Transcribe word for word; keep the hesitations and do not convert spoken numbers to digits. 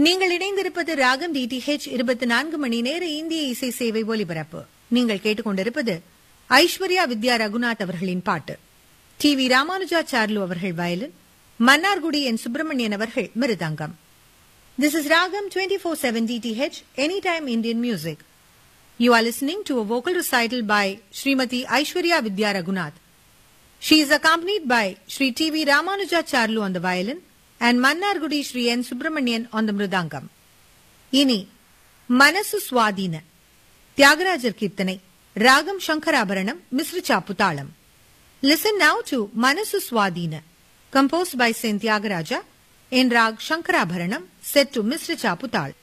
நீங்கள் இணைந்திருப்பது ராகம் டிடிஹெச் இருபத்தி நான்கு மணி நேர இந்திய இசை சேவை ஒலிபரப்பு. நீங்கள் கேட்டுக்கொண்டிருப்பது ஐஸ்வர்யா வித்யா ரகுநாத் அவர்களின் பாட்டு. டி வி ராமானுஜாச்சார்லு அவர்கள் வயலின், மன்னார்குடி என் சுப்பிரமணியன் அவர்கள் மிருதங்கம். This is Ragam twenty-four seven D T H, Anytime Indian Music. You are listening to a vocal recital by Srimati Aishwarya Vidya Raghunath. She is accompanied by Sri T V Ramanujacharlu on the violin and Mannargudi Sri N. Subramanian on the mridangam. Ini Manasu Swadhina Tyagarajar Kirtanai Ragam Shankarabaranam Misra Chaputalam. Listen now to Manasu Swadhina, composed by Saint Tyagaraja in Rag Shankarabaranam, set to Misra Chaputal.